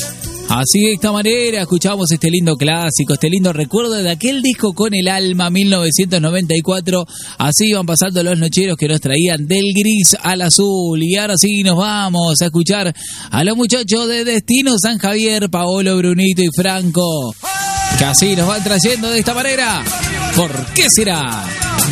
Así de esta manera escuchamos este lindo clásico, este lindo recuerdo de aquel disco Con el Alma, 1994. Así iban pasando los nocheros que nos traían del gris al azul. Y ahora sí nos vamos a escuchar a los muchachos de Destino San Javier, Paolo, Brunito y Franco, que así nos van trayendo de esta manera. ¿Por qué será?